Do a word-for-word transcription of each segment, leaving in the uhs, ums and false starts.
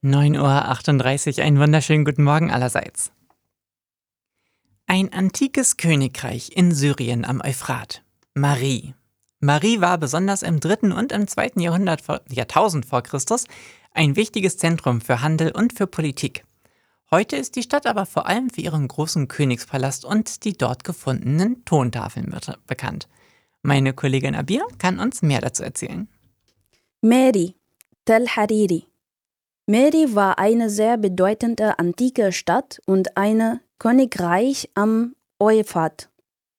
neun Uhr achtunddreißig, einen wunderschönen guten Morgen allerseits. Ein antikes Königreich in Syrien am Euphrat. Marie. Marie war besonders im dritten und im zweiten Jahrhundert vor, Jahrtausend vor Christus ein wichtiges Zentrum für Handel und für Politik. Heute ist die Stadt aber vor allem für ihren großen Königspalast und die dort gefundenen Tontafeln bekannt. Meine Kollegin Abir kann uns mehr dazu erzählen. Mary, Tel Hariri. Mary war eine sehr bedeutende antike Stadt und ein Königreich am Euphrat.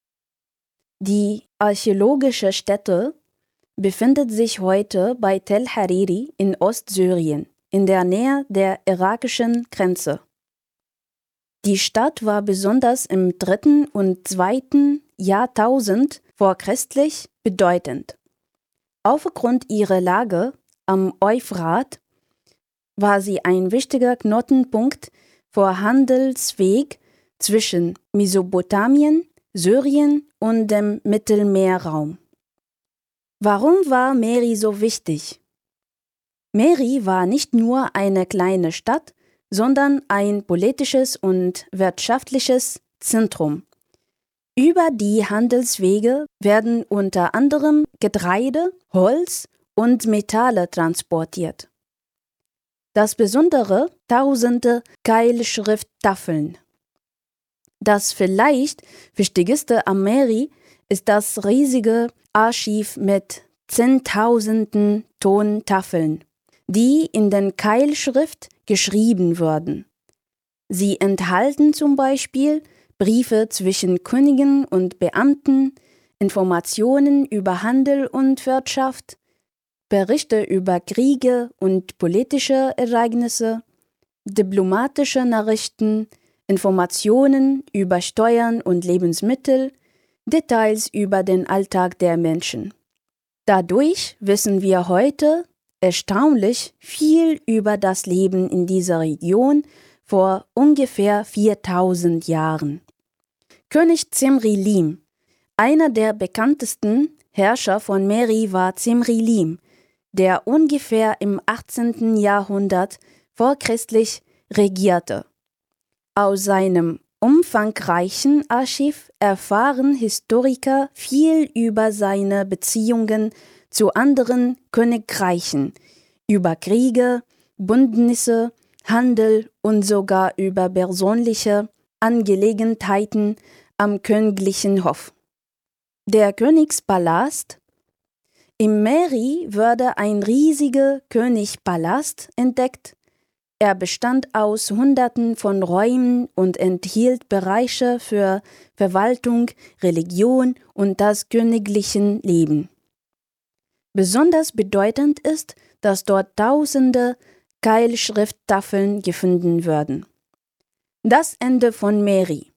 Die archäologische Stätte befindet sich heute bei Tel Hariri in Ostsyrien, in der Nähe der irakischen Grenze. Die Stadt war besonders im dritten und zweiten Jahrtausend vor Christus bedeutend. Aufgrund ihrer Lage am Euphrat war sie ein wichtiger Knotenpunkt für Handelsweg zwischen Mesopotamien, Syrien und dem Mittelmeerraum. Warum war Mary so wichtig? Mary war nicht nur eine kleine Stadt, sondern ein politisches und wirtschaftliches Zentrum. Über die Handelswege werden unter anderem Getreide, Holz und Metalle transportiert. Das Besondere, tausende Keilschrifttafeln. Das vielleicht wichtigste am Mary ist das riesige Archiv mit zehntausenden Tontafeln, die in den Keilschrift geschrieben wurden. Sie enthalten zum Beispiel Briefe zwischen Königen und Beamten, Informationen über Handel und Wirtschaft, Berichte über Kriege und politische Ereignisse, diplomatische Nachrichten, Informationen über Steuern und Lebensmittel, Details über den Alltag der Menschen. Dadurch wissen wir heute erstaunlich viel über das Leben in dieser Region vor ungefähr viertausend Jahren. König Zimri-Lim, einer der bekanntesten Herrscher von Mary, war Zimri-Lim, der ungefähr im achtzehnten Jahrhundert vor Christus regierte. Aus seinem umfangreichen Archiv erfahren Historiker viel über seine Beziehungen zu anderen Königreichen, über Kriege, Bündnisse, Handel und sogar über persönliche Angelegenheiten am königlichen Hof. Der Königspalast. Im Mary wurde ein riesiger Königspalast entdeckt. Er bestand aus Hunderten von Räumen und enthielt Bereiche für Verwaltung, Religion und das königliche Leben. Besonders bedeutend ist, dass dort tausende Keilschrifttafeln gefunden wurden. Das Ende von Mary.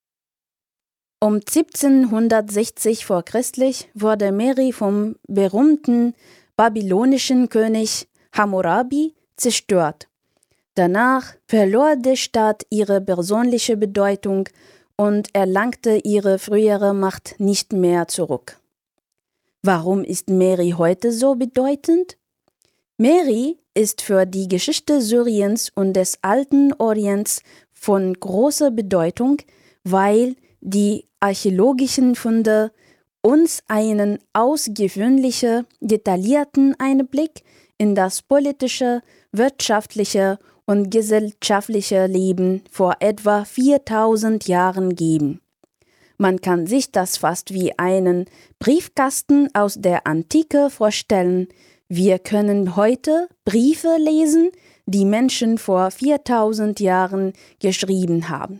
Um siebzehnhundertsechzig vor Christus wurde Mary vom berühmten babylonischen König Hammurabi zerstört. Danach verlor die Stadt ihre persönliche Bedeutung und erlangte ihre frühere Macht nicht mehr zurück. Warum ist Mary heute so bedeutend? Mary ist für die Geschichte Syriens und des alten Orients von großer Bedeutung, weil die archäologischen Funde uns einen außergewöhnlichen, detaillierten Einblick in das politische, wirtschaftliche und gesellschaftliche Leben vor etwa viertausend Jahren geben. Man kann sich das fast wie einen Briefkasten aus der Antike vorstellen. Wir können heute Briefe lesen, die Menschen vor viertausend Jahren geschrieben haben.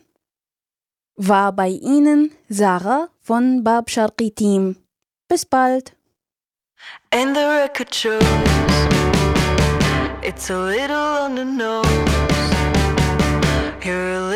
War bei Ihnen Sarah von Bab Sharqi Team. Bis bald. And the record shows it's a little on the nose. You're a